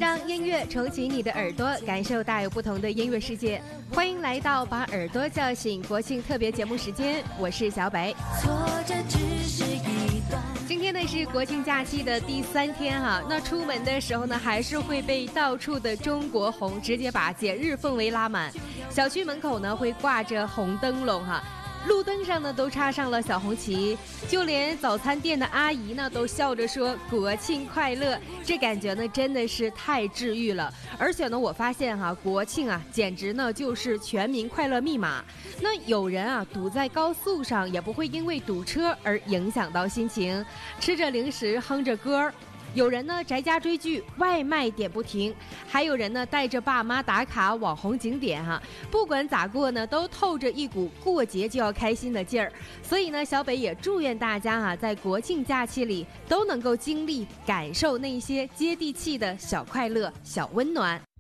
让音乐重启你的耳朵，感受大有不同的音乐世界。欢迎来到把耳朵叫醒国庆特别节目时间，我是小北。今天呢是国庆假期的第3天哈，那出门的时候呢，还是会被到处的中国红直接把节日氛围拉满。小区门口呢会挂着红灯笼哈。路灯上呢都插上了小红旗，就连早餐店的阿姨呢都笑着说国庆快乐，这感觉呢真的是太治愈了。而且呢我发现国庆简直呢就是全民快乐密码。那有人堵在高速上也不会因为堵车而影响到心情，吃着零食哼着歌。有人呢宅家追剧，外卖点不停，还有人呢带着爸妈打卡网红景点不管咋过呢，都透着一股过节就要开心的劲儿。所以呢，小北也祝愿大家在国庆假期里都能够经历、感受那些接地气的小快乐、小温暖。